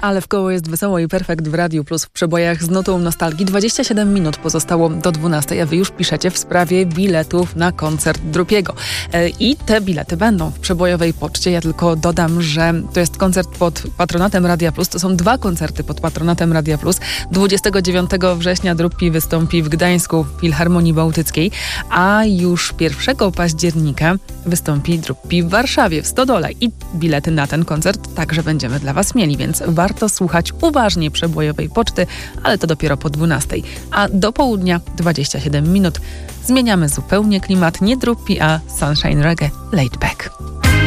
Ale w koło jest wesoło i perfekt w Radiu Plus w przebojach z nutą nostalgii. 27 minut pozostało do 12, a wy już piszecie w sprawie biletów na koncert Drupiego. I te bilety będą w przebojowej poczcie. Ja tylko dodam, że to jest koncert pod patronatem Radia Plus. To są 2 koncerty pod patronatem Radia Plus. 29 września Drupi wystąpi w Gdańsku w Filharmonii Bałtyckiej, a już 1 października wystąpi Drupi w Warszawie, w Stodole. I bilety na ten koncert także będziemy dla was mieli, więc warto słuchać uważnie przebojowej poczty, ale to dopiero po 12. A do południa 27 minut zmieniamy zupełnie klimat. Nie Drupi, a Sunshine Reggae Laid Back.